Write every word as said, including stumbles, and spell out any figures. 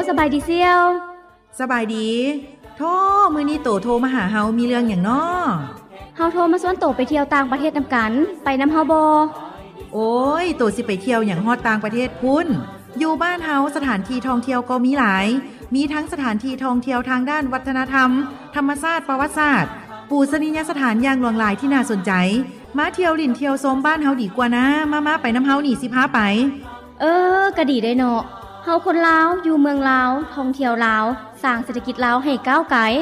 สบายดีเซียวสบายดีโธ่มื้อนี้โตโทรมาหาเฮามีเรื่องหยังน้อเฮาโทรมาชวนโตไปเที่ยวต่างประเทศนำกันไปนำเฮาบ่โอ้ยโตสิไปเที่ยวหยังฮอดต่างประเทศพุ่นอยู่บ้านเฮาสถานที่ท่องเที่ยวก็มีหลายมีทั้งสถานที่ท่องเที่ยวทางด้านวัฒนธรรมธรรมชาติประวัติศาสตร์ปูชนียสถานอย่างหลากหลายที่น่าสนใจมาเที่ยวลิ่นเที่ยวชมบ้านเฮาดีกว่านะมาๆไปนำเฮานี่สิพาไปเออก็ดีได้เนาะเฮาคนลาวอยู่เมืองลาวท่องเที่ยวลาวสร้างเศรษฐกิจลาวให้ก้าวไกล